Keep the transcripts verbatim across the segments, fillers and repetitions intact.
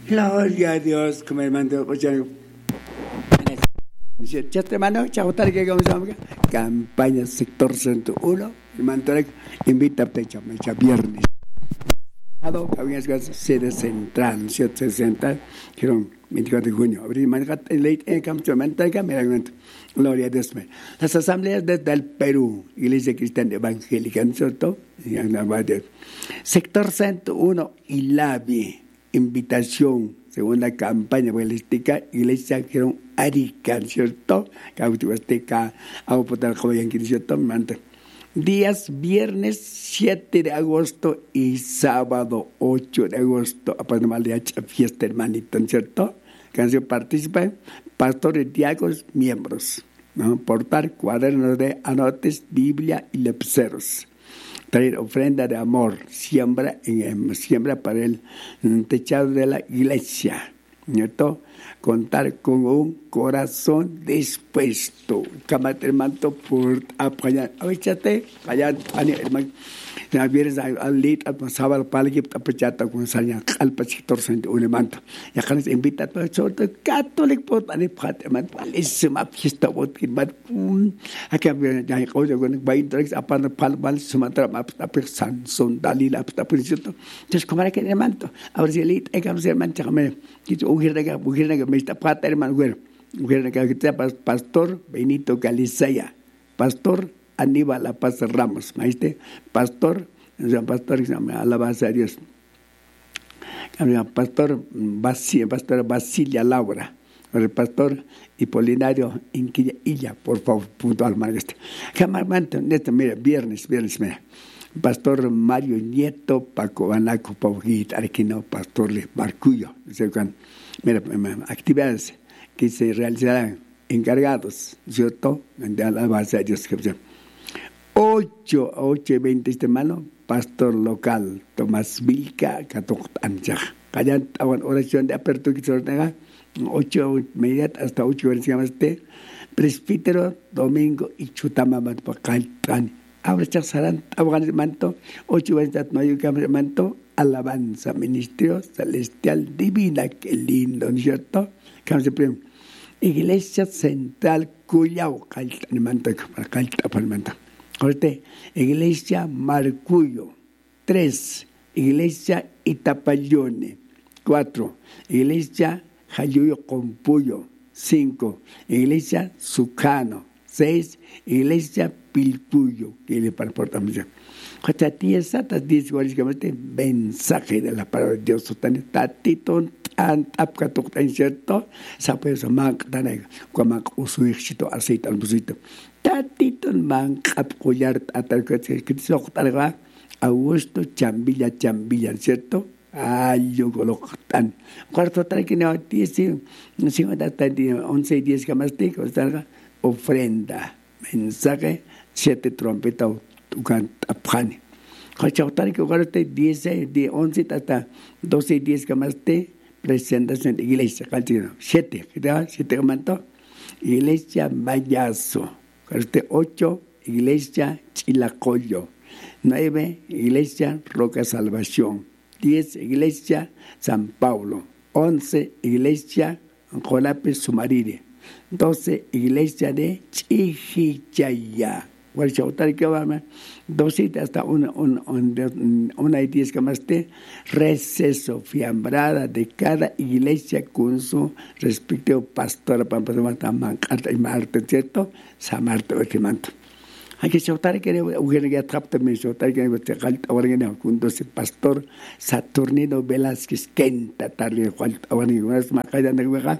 Gloria a Dios, como hermano, ya hermano, chao, tal que vamos a campaña sector ciento uno, hermano, invita a pecho, me echa viernes. Sede central, sede central, quiero veinticuatro de junio, abril, mangat, late, en campo, manteca, meramente. Gloria a Dios. Las asambleas desde el Perú, Iglesia Cristiana Evangélica, ¿cierto? Sector ciento uno, Ilabi, invitación, según la campaña política, Iglesia Quiero Arica, ¿cierto? Cautivasteca, Agopotal, Joven, ¿cierto? Manta. Días viernes siete de agosto y sábado ocho de agosto, a pasar de fiesta hermanita, ¿cierto? Que participan pastores, diáconos, miembros, ¿no? Portar cuadernos de anotes, Biblia y lepseros. Traer ofrenda de amor, siembra, en, siembra para el techado de la iglesia, ¿cierto? Contar con un corazón dispuesto. Camate hermano por apoyar. Avíchate, allá, hermano. Ya vienes al lit, al pasaba al palio, a pechata con salía al pastor santo un hermano. Ya que les invita a todo el católico por tan importante, hermano. Es una fiesta botín, hermano. Aquí ya hay cosas con veinte a par pal pal sumatra a persan son dalil a principio. Entonces como era que hermano. Ahora si lit, hay que hacer hermano, chame. Quito ugir de ugir de me está pata hermano, güey. Ugir de que pastor Benito Galizaya. Pastor Aníbal La Paz Ramos, ¿viste? Pastor, el pastor que se llama alabanza a Dios. Pastor Basilia, pastor Basilia Laura, el pastor Hipolinario Inquilla Illa, por favor, puntual, maestro. Camarmanto, mira, viernes, viernes, mira. Pastor Mario Nieto, Paco Banaco, Paujita, Arequino, Pastor Le Marcuyo. Mira, actividades que se realizarán encargados, ¿cierto? De alabanza a Dios. ocho a ocho y veinte este mano, pastor local, Tomás Vilca, Catok Ancha. Callan, oración de apertura que se ordenga, ocho media hasta ocho horas, se llama este, presbítero, domingo y chutamamat para Caltán. Ahora chasarán, abogan el manto, ocho veces no hay que manto, alabanza, ministerio celestial, divina, qué lindo, ¿no es cierto? Cambio Iglesia Central Cuyao, Caltán, manto, para Caltán, para el manto. Iglesia Marcuyo. Tres. Iglesia Itapayone. Cuatro. Iglesia Jayuyo Compuyo. Cinco. Iglesia Sucano. Seis. Iglesia Pilpuyo. Que le parportamos ya. Hasta diez, hasta diez, mensaje de la palabra de Dios. Tatito, tan apcato, tan cierto. Sabe eso, man, tan ahí. Cuando usuixito, aceite al busito. Tatito man apoyar atal que se soxtalga Augusto Chambilla Chambilla, ¿cierto? Ay, yo colocan. Cuarto tal que no diez, cincuenta hasta once y diez que más te salga ofrenda, mensaje, siete trompetas, tucan apjane. Cuarto tal que cuarto diez, de once hasta doce y diez que más te presentación de iglesia, calcino. Siete, ¿qué tal? Siete que manto. Iglesia Mayazo. ocho, Iglesia Chilacoyo. nueve, Iglesia Roca Salvación. diez, Iglesia San Pablo. once, Iglesia Jolape Sumarire. doce, Iglesia de Chijichaya. doce hasta una, una, una, una y diez que más te receso, fiambrada de cada iglesia con su respectivo pastor, para y Marte, ¿cierto? Samarto, el manto. Hay que shautar que hubiera que atrapar me shautar que ahora que no con doce pastor Saturnino Velázquez Quenta, tarde, ahora que no es más allá de hueá.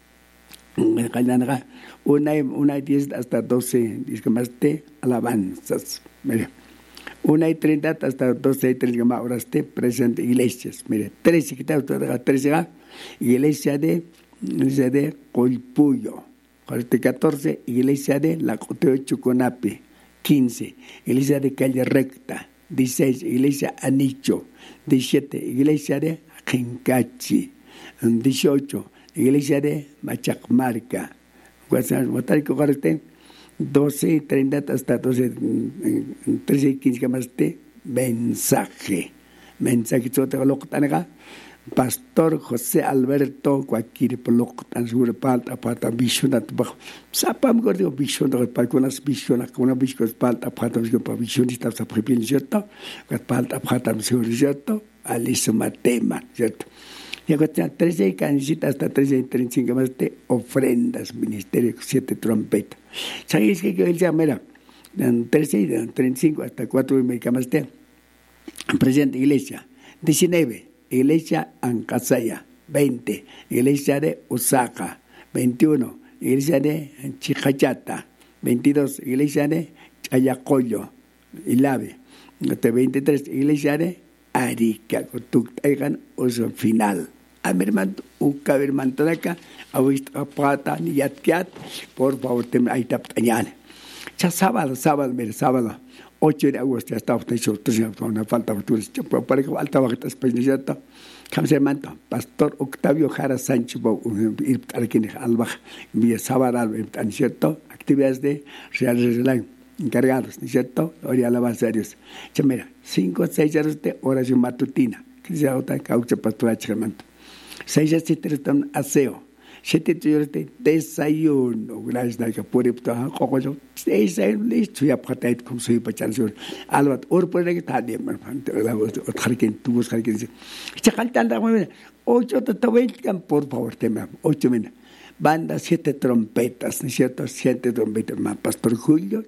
Una, una y diez hasta doce, dice que más te alabanzas. Mire, una y treinta hasta doce y treinta más horas te presente iglesias. Mire, trece, ¿qué tal? trece, iglesia de, iglesia de Colpuyo. catorce, iglesia de La Coteo Chuconape. quince, iglesia de Calle Recta. dieciséis, iglesia Anicho. diecisiete, iglesia de Jincachi. dieciocho, iglesia de Machacmarca. doce y treinta hasta doce, trece y quince que más te mensaje. Mensaje, Pastor José Alberto Cuaquiri Poloc tan seguro palta pata visiona bajo sapam gordo visiona para algunas visiona con una visión palta pata para visionista sa prepil cierto palta pata seguro cierto alisma tema cierto y acá trece canicitas hasta trece y treinta y cinco más de ofrendas ministerio siete trompetas sabéis que él llama era trece y treinta y cinco hasta cuatro y media más de presidente iglesia diecinueve Iglesia Ancasaya, veinte, Iglesia de Osaka, veintiuno, Iglesia de Chicayata, veintidós, Iglesia de Chayacoyo, Ilave, veintitrés, Iglesia de Arica, Tuctaigan, Oso Final. A mi hermano, Uca, mi hermano, acá, a vuestra pata, ni yatkiat, por favor, te me ayta pañal. Ya sábado, sábado, mire, sábado. ocho de agosto ya estaba una falta de para que falta bajas pendientes camsemanto pastor Octavio Jara Sánchez ir aquí alba vía sábado tan cierto actividades de real encargados cierto hoy la base de ya mira cinco seis horas de oración matutina que se otra causa pastoral chamanto seis a siete están aseo siete horas de desayuno gracias a que por esto cojo seis listo ya para como soy para chanzor albat or por que está de la otra que tú buscar que se faltan ocho te por favor tema ocho minutos banda siete trompetas, ¿no es cierto? Siete trompetas más Pastor Julio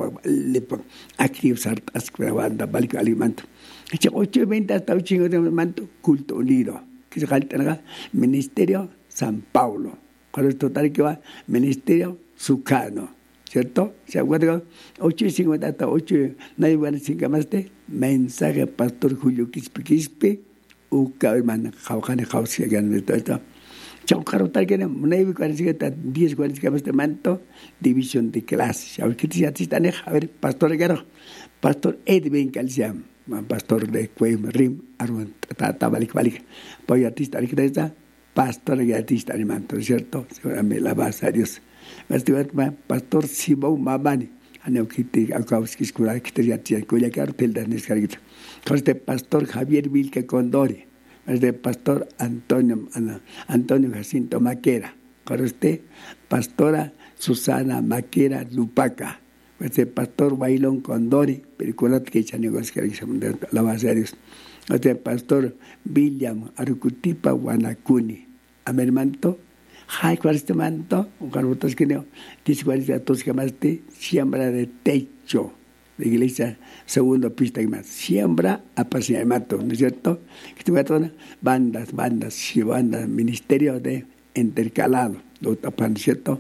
aquí usar la banda Balco Alimento ocho y veinte hasta ocho de manto culto unido que se falta ministerio San Paulo, con el total que va Ministerio Sucano, ¿cierto? ¿Se acuerdan? ocho y cincuenta hasta ocho, no hay buenas cinco más de mensaje Pastor Julio Quispe Quispe, Uca, hermano, Jaujane, Jausia, Gan, todo esto. Chaucaro tal que no hay cuarenta, diez, cuarenta más de manto, división de clases. A ver, ¿qué te están? A ver, Pastor Guerrero, Pastor Edwin Calciam, Pastor de Cuem, Rim, Arun, Tata, Balik, Balik, Poy artista, artista, Pastor y artista alimanto, ¿cierto? Seguramente la base a Dios. Pastor Simón Mamani, Aneuquiti, Akowski, Skura, Kiteriatia, Cuya Cartel, Danes Carguita. Este Pastor Javier Vilque Condori, este Pastor Antonio, Antonio Jacinto Maquera. Con este Pastora Susana Maquera Lupaca. Este Pastor Bailón Condori, película que echa negocios, la base a Dios. Este Pastor William Arucutipa Guanacuni. A mi hermano, hay cuál este manto, un carbotas que no, dice cuál es la tosca más de siembra de techo, de iglesia, segundo pista y más, siembra apasionamiento, ¿no es cierto? Que te voy a tocar bandas, bandas, y bandas, ministerio de intercalado, lo tapan, ¿cierto?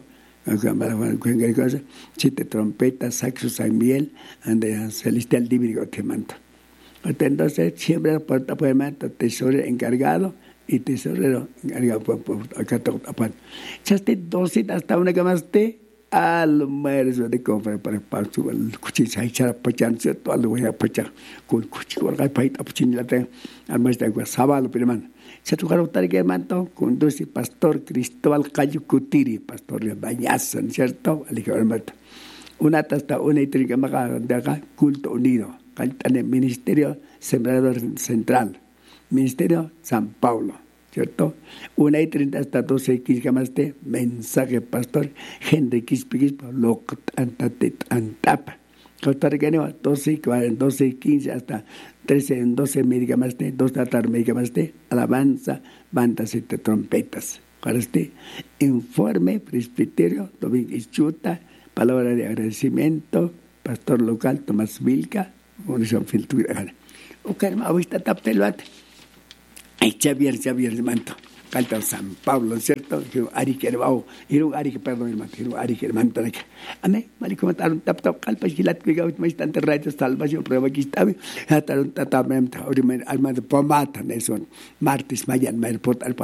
Siete trompetas, saxo, San Miguel, ande celestial divino que manto. Entonces, siembra por tapamanto, tesorero encargado, y tesorero encargado por, por acá tapan. Chaste doce hasta una que más te almuerzo de compra para paso el cuchillo hay chara pachan cierto algo voy a pachar con cuchillo al paita pachin la te almuerzo de sábado pero man se tu caro tal que manto con doce Pastor Cristóbal Cayo Cutiri pastor le bañaza cierto al que hermano una hasta una y tres que me de acá culto unido en el ministerio sembrador central ministerio San Paulo, ¿cierto? Una y treinta hasta doce quince más de mensaje pastor Henry Quispe Quispe lo antatet antapa. Costa que no doce doce quince hasta trece doce médica más de dos de la tarde médica más de alabanza bandas y trompetas. Para este informe presbiterio Domingo Chuta, palabra de agradecimiento pastor local Tomás Vilca, Unión Filtura. O que hermano está tapteloate. Ay, Xavier, Xavier, manto. Canta San Pablo, ¿cierto? Que Ari que hermano, hiro Ari que perdón, hermano, hiro Ari que hermano, que ame, mari como taron tap tap calpa gilat que gaut mais tante radio salvación prueba que estaba, taron tata mem, ahora hermano pomata, eso, martes mañana, me portal